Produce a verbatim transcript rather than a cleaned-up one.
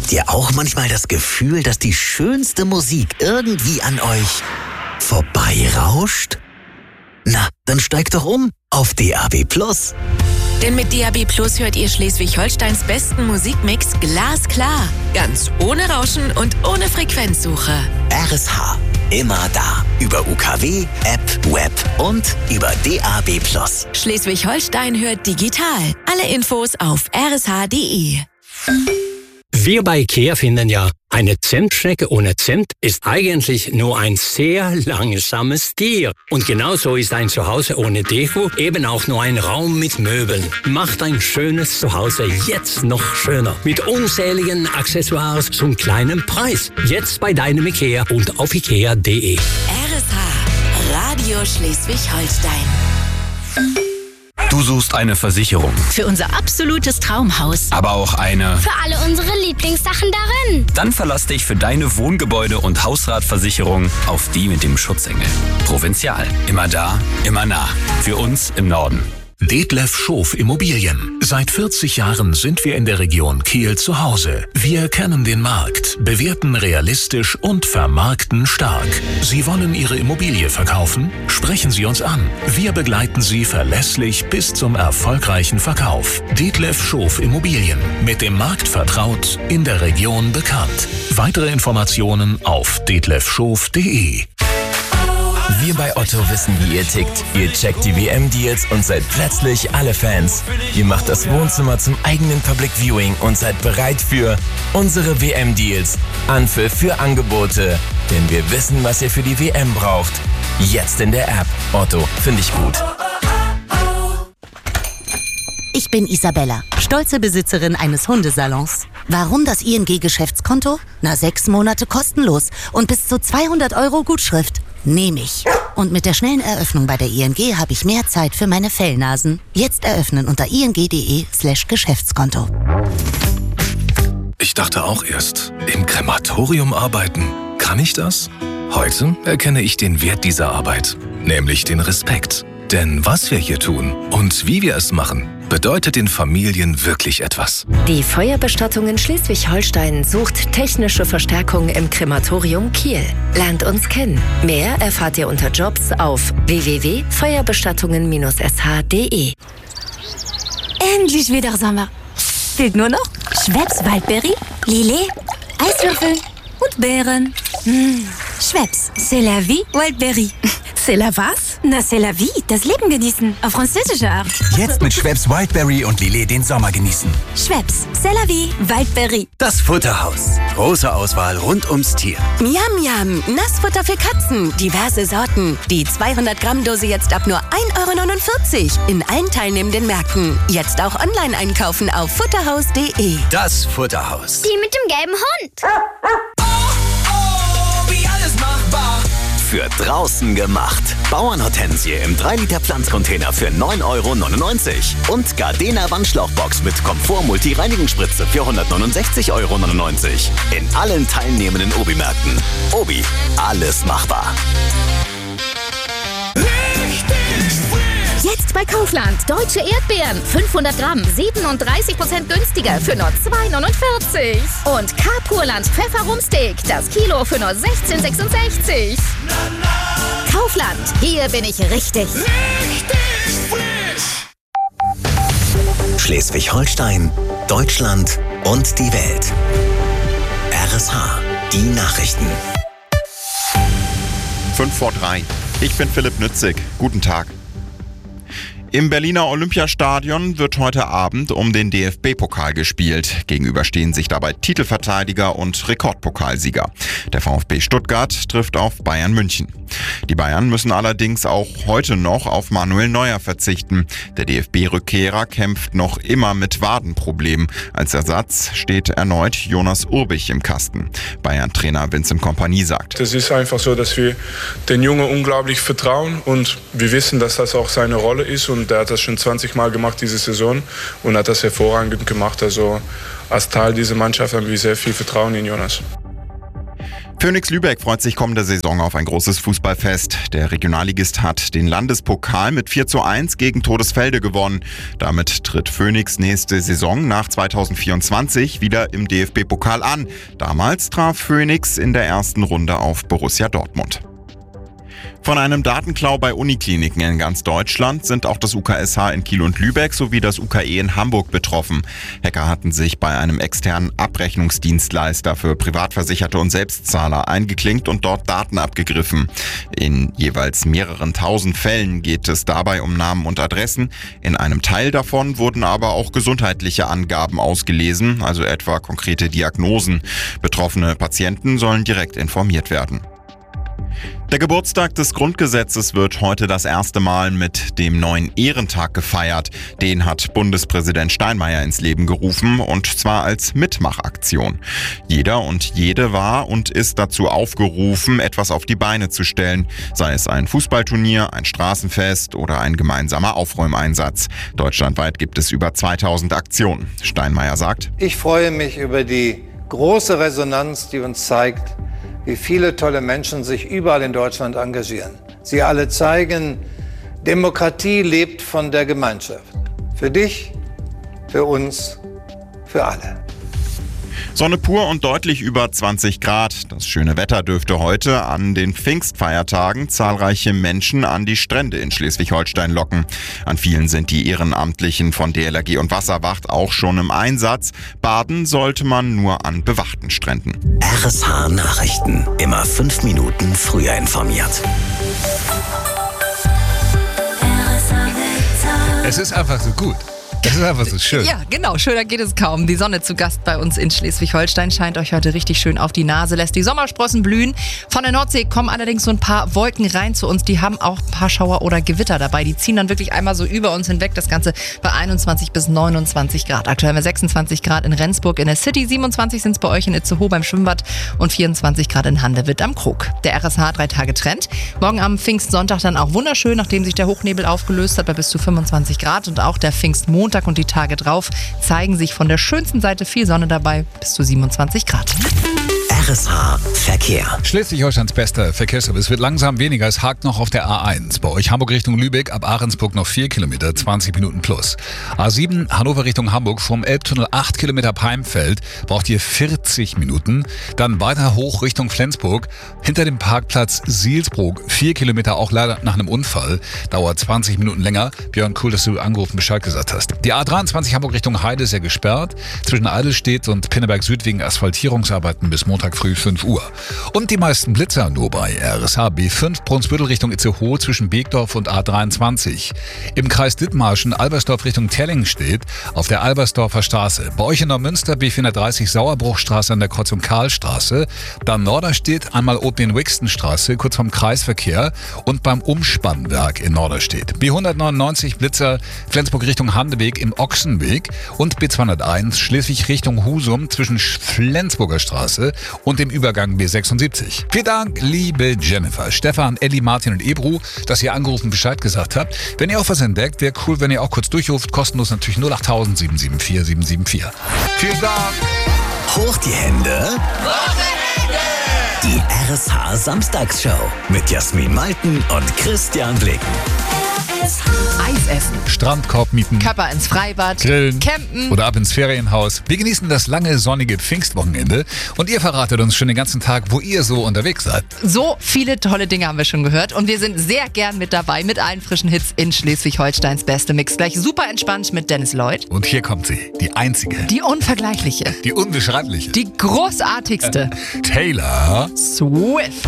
Habt ihr auch manchmal das Gefühl, dass die schönste Musik irgendwie an euch vorbeirauscht? Na, dann steigt doch um auf D A B Plus. Denn mit D A B Plus hört ihr Schleswig-Holsteins besten Musikmix glasklar. Ganz ohne Rauschen und ohne Frequenzsuche. R S H. Immer da. Über U K W, App, Web und über D A B Plus. Schleswig-Holstein hört digital. Alle Infos auf r s h punkt d e. Wir bei IKEA finden ja, eine Zimtschnecke ohne Zimt ist eigentlich nur ein sehr langsames Tier. Und genauso ist ein Zuhause ohne Deko eben auch nur ein Raum mit Möbeln. Macht ein schönes Zuhause jetzt noch schöner. Mit unzähligen Accessoires zum kleinen Preis. Jetzt bei deinem IKEA und auf ikea punkt d e. R S H, Radio Schleswig-Holstein. Du suchst eine Versicherung. Für unser absolutes Traumhaus. Aber auch eine... Für alle unsere Lieblingssachen darin. Dann verlass dich für deine Wohngebäude- und Hausratversicherung auf die mit dem Schutzengel. Provinzial. Immer da, immer nah. Für uns im Norden. Detlef Schof Immobilien. Seit vierzig Jahren sind wir in der Region Kiel zu Hause. Wir kennen den Markt, bewerten realistisch und vermarkten stark. Sie wollen Ihre Immobilie verkaufen? Sprechen Sie uns an. Wir begleiten Sie verlässlich bis zum erfolgreichen Verkauf. Detlef Schof Immobilien. Mit dem Markt vertraut, in der Region bekannt. Weitere Informationen auf detlefschof punkt d e. Wir bei Otto wissen, wie ihr tickt. Ihr checkt die W M-Deals und seid plötzlich alle Fans. Ihr macht das Wohnzimmer zum eigenen Public Viewing und seid bereit für unsere W M-Deals. Anpfiff für Angebote. Denn wir wissen, was ihr für die W M braucht. Jetzt in der App. Otto, finde ich gut. Ich bin Isabella, stolze Besitzerin eines Hundesalons. Warum das I N G-Geschäftskonto? Na, sechs Monate kostenlos und bis zu zweihundert Euro Gutschrift. Nehme ich. Und mit der schnellen Eröffnung bei der I N G habe ich mehr Zeit für meine Fellnasen. Jetzt eröffnen unter ing punkt d e slash Geschäftskonto. Ich dachte auch erst, im Krematorium arbeiten. Kann ich das? Heute erkenne ich den Wert dieser Arbeit, nämlich den Respekt. Denn was wir hier tun und wie wir es machen, bedeutet den Familien wirklich etwas. Die Feuerbestattung in Schleswig-Holstein sucht technische Verstärkung im Krematorium Kiel. Lernt uns kennen. Mehr erfahrt ihr unter Jobs auf w w w punkt feuerbestattungen Bindestrich s h punkt d e. Endlich wieder Sommer. Fehlt nur noch Schweppes Waldbeere, Lillet, Eiswürfel und Beeren. Mmh. Schweppes, c'est la vie, Wildberry. C'est la was? Na, c'est la vie, das Leben genießen. Auf französische Art. Jetzt mit Schweppes Wildberry und Lillet den Sommer genießen. Schweppes, c'est la vie, Wildberry. Das Futterhaus. Große Auswahl rund ums Tier. Miam, miam. Nassfutter für Katzen. Diverse Sorten. Die zweihundert Gramm Dose jetzt ab nur ein Euro neunundvierzig. In allen teilnehmenden Märkten. Jetzt auch online einkaufen auf futterhaus punkt d e. Das Futterhaus. Die mit dem gelben Hund. Für draußen gemacht. Bauernhortensie im drei Liter Pflanzcontainer für neun Euro neunundneunzig. Und Gardena Wandschlauchbox mit Komfort-Multi-Reinigungsspritze für hundertneunundsechzig Euro neunundneunzig. In allen teilnehmenden Obi-Märkten. Obi, alles machbar. Jetzt bei Kaufland. Deutsche Erdbeeren. fünfhundert Gramm. siebenunddreißig Prozent günstiger für nur zwei Euro neunundvierzig. Und K-Purland Pfefferrumsteak. Das Kilo für nur sechzehn Euro sechsundsechzig. Kaufland. Hier bin ich richtig. Richtig frisch. Schleswig-Holstein, Deutschland und die Welt. R S H. Die Nachrichten. fünf vor drei. Ich bin Philipp Nützig. Guten Tag. Im Berliner Olympiastadion wird heute Abend um den D F B-Pokal gespielt. Gegenüber stehen sich dabei Titelverteidiger und Rekordpokalsieger. Der VfB Stuttgart trifft auf Bayern München. Die Bayern müssen allerdings auch heute noch auf Manuel Neuer verzichten. Der D F B-Rückkehrer kämpft noch immer mit Wadenproblemen. Als Ersatz steht erneut Jonas Urbich im Kasten. Bayern-Trainer Vincent Kompany sagt: Es ist einfach so, dass wir den Jungen unglaublich vertrauen und wir wissen, dass das auch seine Rolle ist. Und der hat das schon zwanzig Mal gemacht diese Saison und hat das hervorragend gemacht. Also als Teil dieser Mannschaft haben wir sehr viel Vertrauen in Jonas. Phoenix Lübeck freut sich kommende Saison auf ein großes Fußballfest. Der Regionalligist hat den Landespokal mit vier zu eins gegen Todesfelde gewonnen. Damit tritt Phoenix nächste Saison nach zweitausendvierundzwanzig wieder im D F B-Pokal an. Damals traf Phoenix in der ersten Runde auf Borussia Dortmund. Von einem Datenklau bei Unikliniken in ganz Deutschland sind auch das U K S H in Kiel und Lübeck sowie das U K E in Hamburg betroffen. Hacker hatten sich bei einem externen Abrechnungsdienstleister für Privatversicherte und Selbstzahler eingeklinkt und dort Daten abgegriffen. In jeweils mehreren tausend Fällen geht es dabei um Namen und Adressen. In einem Teil davon wurden aber auch gesundheitliche Angaben ausgelesen, also etwa konkrete Diagnosen. Betroffene Patienten sollen direkt informiert werden. Der Geburtstag des Grundgesetzes wird heute das erste Mal mit dem neuen Ehrentag gefeiert. Den hat Bundespräsident Steinmeier ins Leben gerufen, und zwar als Mitmachaktion. Jeder und jede war und ist dazu aufgerufen, etwas auf die Beine zu stellen. Sei es ein Fußballturnier, ein Straßenfest oder ein gemeinsamer Aufräumeinsatz. Deutschlandweit gibt es über zweitausend Aktionen. Steinmeier sagt: Ich freue mich über die große Resonanz, die uns zeigt, wie viele tolle Menschen sich überall in Deutschland engagieren. Sie alle zeigen, Demokratie lebt von der Gemeinschaft. Für dich, für uns, für alle. Sonne pur und deutlich über zwanzig Grad. Das schöne Wetter dürfte heute an den Pfingstfeiertagen zahlreiche Menschen an die Strände in Schleswig-Holstein locken. An vielen sind die Ehrenamtlichen von D L R G und Wasserwacht auch schon im Einsatz. Baden sollte man nur an bewachten Stränden. R S H Nachrichten. Immer fünf Minuten früher informiert. Es ist einfach so gut. Es ist einfach so schön. Ja, genau. Schöner geht es kaum. Die Sonne zu Gast bei uns in Schleswig-Holstein scheint euch heute richtig schön auf die Nase, lässt die Sommersprossen blühen. Von der Nordsee kommen allerdings so ein paar Wolken rein zu uns. Die haben auch ein paar Schauer oder Gewitter dabei. Die ziehen dann wirklich einmal so über uns hinweg. Das Ganze bei einundzwanzig bis neunundzwanzig Grad. Aktuell haben wir sechsundzwanzig Grad in Rendsburg in der City, siebenundzwanzig sind es bei euch in Itzehoe beim Schwimmbad und vierundzwanzig Grad in Handewitt am Krug. Der R S H drei Tage Trend. Morgen am Pfingstsonntag dann auch wunderschön, nachdem sich der Hochnebel aufgelöst hat, bei bis zu fünfundzwanzig Grad. Und auch der Pfingstmontag und die Tage drauf zeigen sich von der schönsten Seite, viel Sonne dabei, bis zu siebenundzwanzig Grad. R S H Verkehr. Schleswig-Holsteins bester Verkehrsservice wird langsam weniger. Es hakt noch auf der A eins. Bei euch Hamburg Richtung Lübeck, ab Ahrensburg noch vier Kilometer, zwanzig Minuten plus. A sieben Hannover Richtung Hamburg, vom Elbtunnel acht Kilometer Peimfeld, braucht ihr vierzig Minuten. Dann weiter hoch Richtung Flensburg, hinter dem Parkplatz Sielsbrook, vier Kilometer, auch leider nach einem Unfall. Dauert zwanzig Minuten länger. Björn, cool, dass du angerufen Bescheid gesagt hast. Die A dreiundzwanzig Hamburg Richtung Heide ist ja gesperrt. Zwischen Eidelstedt und Pinneberg Süd wegen Asphaltierungsarbeiten bis Montag früh fünf Uhr. Und die meisten Blitzer nur bei R S H B fünf Brunsbüttel Richtung Itzehoe zwischen Beekdorf und A dreiundzwanzig. Im Kreis Dithmarschen Albersdorf Richtung Telling steht auf der Albersdorfer Straße. Bei euch in Neumünster B vierhundertdreißig Sauerbruchstraße an der Kreuzung Karlstraße. Dann Norderstedt einmal oben in Wixtenstraße kurz vom Kreisverkehr und beim Umspannwerk in Norderstedt. B hundertneunundneunzig Blitzer Flensburg Richtung Handeweg im Ochsenweg und B zweihunderteins Schleswig Richtung Husum zwischen Flensburger Straße und dem Übergang B sechsundsiebzig. Vielen Dank, liebe Jennifer, Stefan, Elli, Martin und Ebru, dass ihr angerufen Bescheid gesagt habt. Wenn ihr auch was entdeckt, wäre cool, wenn ihr auch kurz durchruft. Kostenlos natürlich null acht null null sieben sieben vier sieben sieben vier. Vielen Dank. Hoch die Hände. Die R S H Samstagsshow mit Jasmin Malten und Christian Blicken. Eis essen. Strandkorb mieten. Körper ins Freibad. Grillen. Campen. Oder ab ins Ferienhaus. Wir genießen das lange, sonnige Pfingstwochenende. Und ihr verratet uns schon den ganzen Tag, wo ihr so unterwegs seid. So viele tolle Dinge haben wir schon gehört. Und wir sind sehr gern mit dabei mit allen frischen Hits in Schleswig-Holsteins beste Mix. Gleich super entspannt mit Dennis Lloyd. Und hier kommt sie. Die einzige. Die unvergleichliche. Die unbeschreibliche. Die großartigste. Taylor Swift.